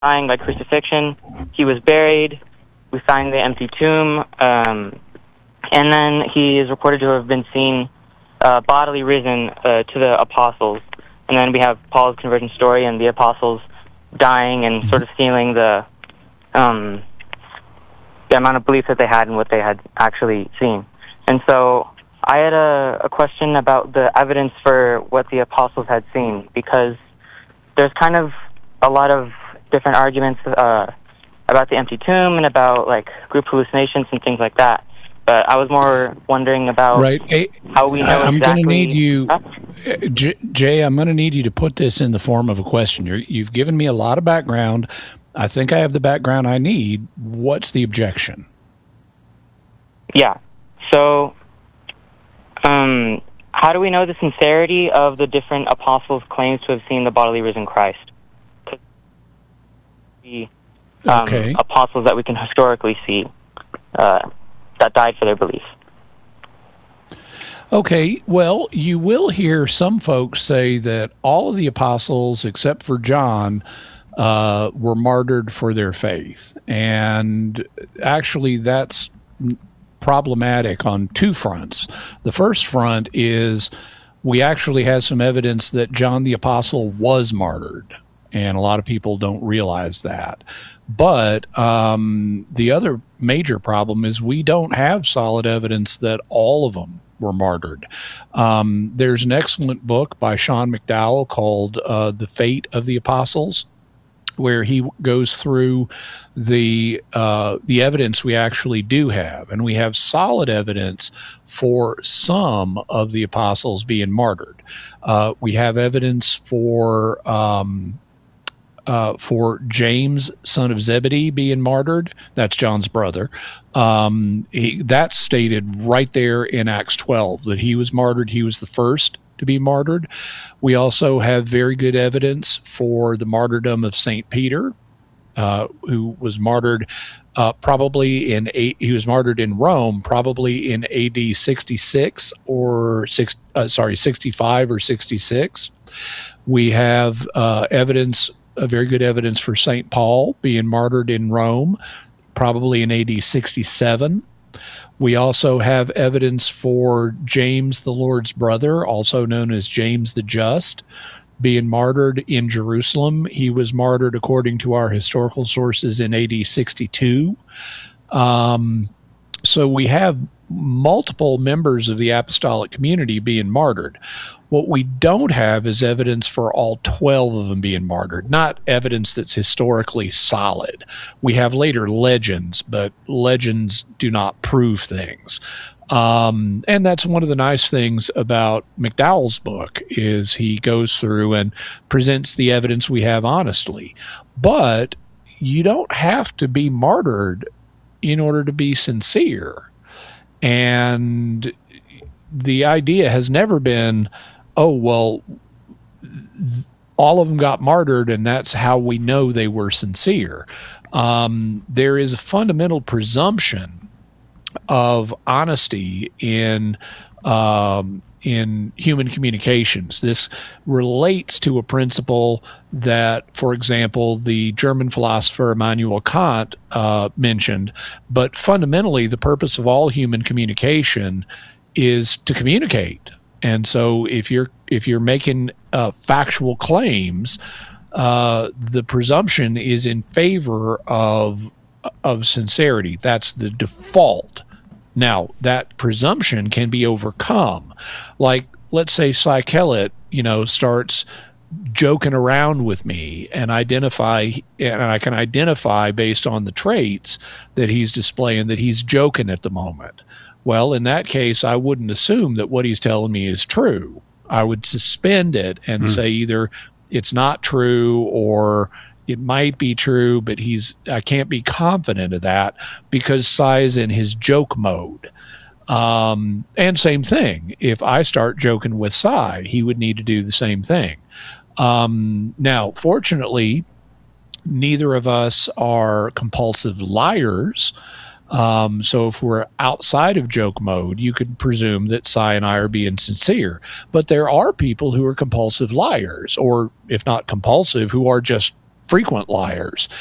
dying by crucifixion. He was buried. We find the empty tomb. And then he is reported to have been seen bodily risen to the apostles. And then we have Paul's conversion story and the apostles dying and sort of sealing the amount of belief that they had and what they had actually seen. And so I had a question about the evidence for what the apostles had seen, because there's kind of a lot of different arguments about the empty tomb and about like group hallucinations and things like that. But I was more wondering about how we know I'm exactly. going to need you, Jay, I'm going to need you to put this in the form of a question. You've given me a lot of background. I think I have the background I need. What's the objection? Yeah. So, how do we know the sincerity of the different apostles' claims to have seen the bodily risen Christ? The apostles that we can historically see that died for their belief. Okay, well, you will hear some folks say that all of the apostles, except for John, were martyred for their faith. And actually, that's problematic on two fronts. The first front is we actually have some evidence that John the Apostle was martyred, and a lot of people don't realize that. But the other major problem is we don't have solid evidence that all of them were martyred. There's an excellent book by Sean McDowell called The Fate of the Apostles, where he goes through the evidence we actually do have. And we have solid evidence for some of the apostles being martyred. We have evidence for James, son of Zebedee, being martyred. That's John's brother. That's stated right there in Acts 12 that he was martyred. He was the first to be martyred. We also have very good evidence for the martyrdom of St. Peter, who was martyred he was martyred in Rome, probably in AD 66 or 65 or 66. We have very good evidence for St. Paul being martyred in Rome, probably in AD 67. We also have evidence for James, the Lord's brother, also known as James the Just, being martyred in Jerusalem. He was martyred, according to our historical sources, in AD 62. So we have multiple members of the apostolic community being martyred. What we don't have is evidence for all 12 of them being martyred, not evidence that's historically solid. We have later legends, but legends do not prove things. And that's one of the nice things about McDowell's book is he goes through and presents the evidence we have honestly. But you don't have to be martyred in order to be sincere. And the idea has never been, oh, well, all of them got martyred and that's how we know they were sincere. There is a fundamental presumption of honesty in human communications. This relates to a principle that, for example, the German philosopher Immanuel Kant mentioned, but fundamentally the purpose of all human communication is to communicate. And so if you're making factual claims, the presumption is in favor of sincerity. That's the default. Now, that presumption can be overcome. Like, let's say Cy Kellett, starts joking around with me and I can identify based on the traits that he's displaying that he's joking at the moment. Well, in that case, I wouldn't assume that what he's telling me is true. I would suspend it and say either it's not true or it might be true, but I can't be confident of that because Cy's in his joke mode. And same thing, if I start joking with Cy, he would need to do the same thing. Now, fortunately, neither of us are compulsive liars. So if we're outside of joke mode, you could presume that Cy and I are being sincere. But there are people who are compulsive liars, or if not compulsive, who are just frequent liars.